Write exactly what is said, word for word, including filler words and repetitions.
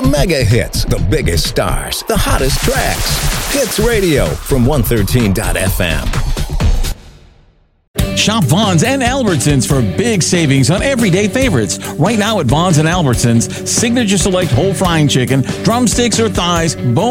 mega hits, the biggest stars, the hottest tracks. Hits Radio from one thirteen dot f m. Shop Vaughn's and Albertsons for big savings on everyday favorites. Right now at Vaughn's and Albertsons, Signature Select whole frying chicken, drumsticks or thighs, bone